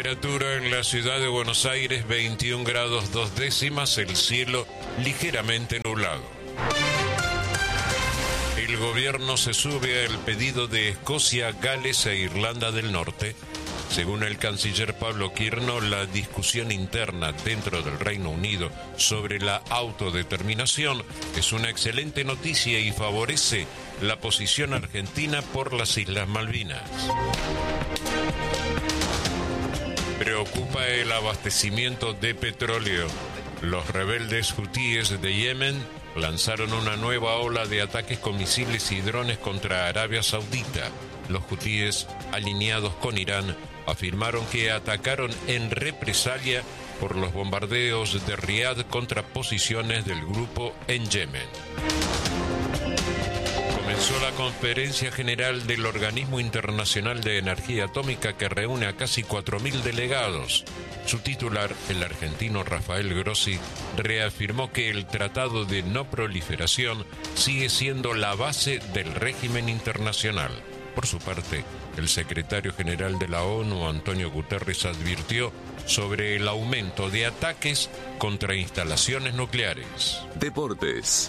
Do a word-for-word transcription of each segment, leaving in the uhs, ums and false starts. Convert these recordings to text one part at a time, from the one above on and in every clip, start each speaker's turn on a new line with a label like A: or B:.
A: Temperatura en la ciudad de Buenos Aires, veintiún grados dos décimas, el cielo ligeramente nublado. El gobierno se sube al pedido de Escocia, Gales e Irlanda del Norte. Según el canciller Pablo Quirno, la discusión interna dentro del Reino Unido sobre la autodeterminación es una excelente noticia y favorece la posición argentina por las Islas Malvinas. Preocupa el abastecimiento de petróleo. Los rebeldes hutíes de Yemen lanzaron una nueva ola de ataques con misiles y drones contra Arabia Saudita. Los hutíes, alineados con Irán, afirmaron que atacaron en represalia por los bombardeos de Riad contra posiciones del grupo en Yemen. Comenzó la conferencia general del Organismo Internacional de Energía Atómica, que reúne a casi cuatro mil delegados. Su titular, el argentino Rafael Grossi, reafirmó que el Tratado de No Proliferación sigue siendo la base del régimen internacional. Por su parte, el secretario general de la ONU, Antonio Guterres, advirtió sobre el aumento de ataques contra instalaciones nucleares.
B: Deportes.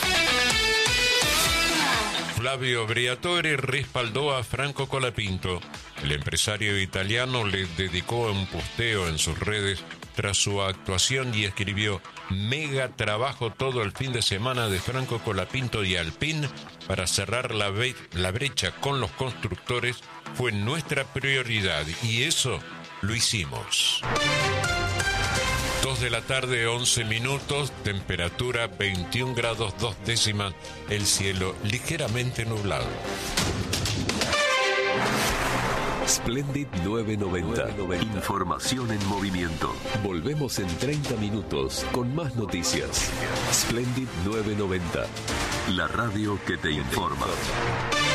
A: Flavio Briatore respaldó a Franco Colapinto. El empresario italiano le dedicó un posteo en sus redes tras su actuación y escribió: mega trabajo todo el fin de semana de Franco Colapinto y Alpine para cerrar la, be- la brecha con los constructores. Fue nuestra prioridad y eso lo hicimos. dos de la tarde, once minutos, temperatura veintiún grados dos décimas, el cielo ligeramente nublado.
B: Splendid nueve noventa. Información en movimiento. Volvemos en treinta minutos con más noticias. Splendid nueve noventa. La radio que te informa.